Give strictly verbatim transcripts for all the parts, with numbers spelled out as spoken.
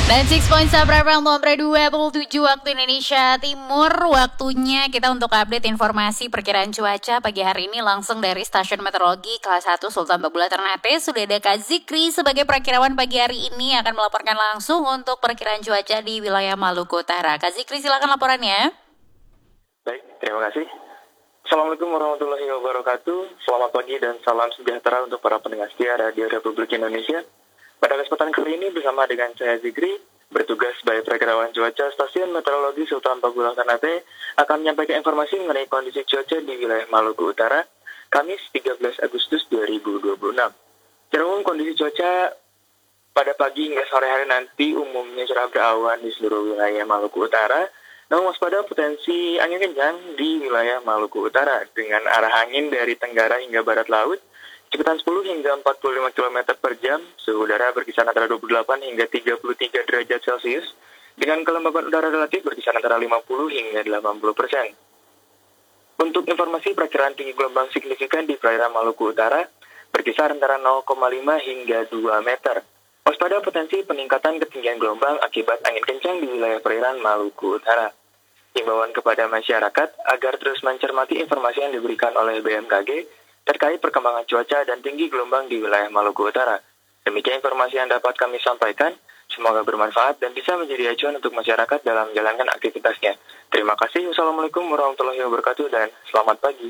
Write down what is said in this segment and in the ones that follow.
Dan enam point tujuh nomor dua puluh tujuh waktu Indonesia Timur. Waktunya kita untuk update informasi perkiraan cuaca pagi hari ini langsung dari Stasiun Meteorologi Kelas satu Sultan Babula Ternate. Sudah ada Kak Zikri sebagai perakirawan pagi hari ini akan melaporkan langsung untuk perkiraan cuaca di wilayah Maluku Utara. Kak Zikri, silakan laporannya. Baik, terima kasih. Assalamualaikum warahmatullahi wabarakatuh. Selamat pagi dan salam sejahtera untuk para pendengar setia Radio Republik Indonesia. Pada kesempatan kali ini bersama dengan saya Zikri, bertugas sebagai perakirawan cuaca Stasiun Meteorologi Sultan Babula Ternate, akan menyampaikan informasi mengenai kondisi cuaca di wilayah Maluku Utara, Kamis tiga belas Agustus dua ribu dua puluh enam. Secara umum kondisi cuaca pada pagi hingga sore hari nanti umumnya cerah berawan di seluruh wilayah Maluku Utara, namun waspada potensi angin kencang di wilayah Maluku Utara dengan arah angin dari tenggara hingga barat laut, kecepatan sepuluh hingga empat puluh lima kilometer per jam, suhu udara berkisar antara dua puluh delapan hingga tiga puluh tiga derajat Celcius, dengan kelembaban udara relatif berkisar antara lima puluh hingga delapan puluh persen. Untuk informasi perakiraan tinggi gelombang signifikan di perairan Maluku Utara, berkisar antara nol koma lima hingga dua meter. Waspada potensi peningkatan ketinggian gelombang akibat angin kencang di wilayah perairan Maluku Utara. Himbauan kepada masyarakat agar terus mencermati informasi yang diberikan oleh B M K G terkait perkembangan cuaca dan tinggi gelombang di wilayah Maluku Utara. Demikian informasi yang dapat kami sampaikan. Semoga bermanfaat dan bisa menjadi acuan untuk masyarakat dalam menjalankan aktivitasnya. Terima kasih. Wassalamualaikum warahmatullahi wabarakatuh dan selamat pagi.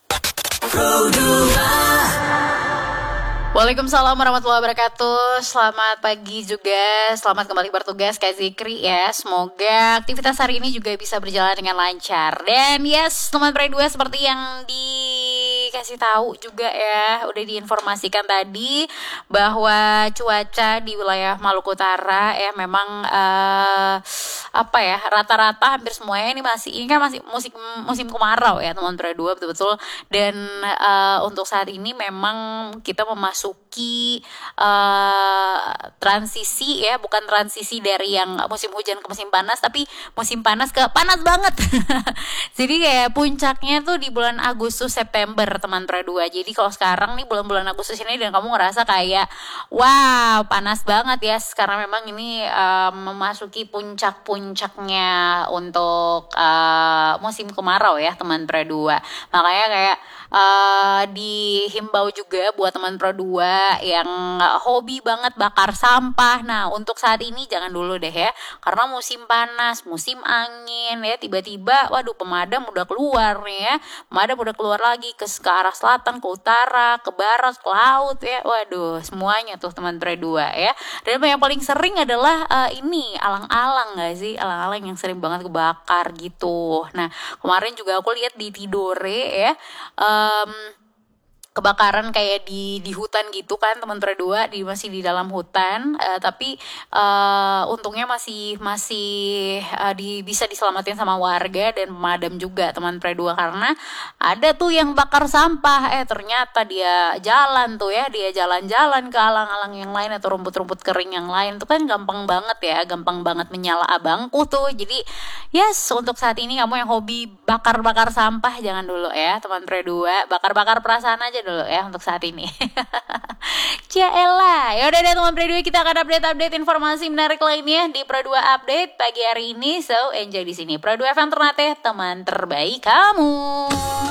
Waalaikumsalam warahmatullahi wabarakatuh. Selamat pagi juga. Selamat kembali bertugas Kak Zikri ya. Semoga aktivitas hari ini juga bisa berjalan dengan lancar. Dan yes, teman Pre dua seperti yang dikasih tahu juga ya, udah diinformasikan tadi bahwa cuaca di wilayah Maluku Utara ya memang uh, apa ya, rata-rata hampir semuanya ini masih ini kan masih musim musim kemarau ya teman Pre dua, betul-betul. Dan uh, untuk saat ini memang kita memasuki Masuki uh, transisi ya, bukan transisi dari yang musim hujan ke musim panas, tapi musim panas ke panas banget. Jadi kayak puncaknya tuh di bulan Agustus September teman Pre dua. Jadi kalau sekarang nih bulan-bulan Agustus ini dan kamu ngerasa kayak wow panas banget ya, karena memang ini uh, memasuki puncak-puncaknya untuk uh, musim kemarau ya teman Pre dua. Makanya kayak uh, dihimbau juga buat teman Pro dua yang hobi banget bakar sampah. Nah, untuk saat ini jangan dulu deh ya. Karena musim panas, musim angin ya, tiba-tiba waduh pemadam udah keluar nih ya. Pemadam udah keluar lagi ke, ke arah selatan, ke utara, ke barat, ke laut ya. Waduh, semuanya tuh teman Pro dua ya. Dan yang paling sering adalah uh, ini alang-alang enggak sih? Alang-alang yang sering banget kebakar gitu. Nah, kemarin juga aku lihat di Tidore ya. Um, kebakaran kayak di di hutan gitu kan teman Pre dua, di masih di dalam hutan, uh, tapi uh, untungnya masih masih uh, di bisa diselamatin sama warga dan pemadam juga teman Pre dua, karena ada tuh yang bakar sampah eh ternyata dia jalan tuh ya, dia jalan-jalan ke alang-alang yang lain atau rumput-rumput kering yang lain. Itu kan gampang banget ya, gampang banget menyala abangku tuh. Jadi yes, untuk saat ini kamu yang hobi bakar-bakar sampah jangan dulu ya teman Pre dua, bakar-bakar perasaan aja dulu ya untuk saat ini. Ciaela. Ya udah deh teman Pre dua, kita akan update-update informasi menarik lainnya di Pro dua Update pagi hari ini. So enjoy di sini. Pro dua F M Ternate, teman terbaik kamu.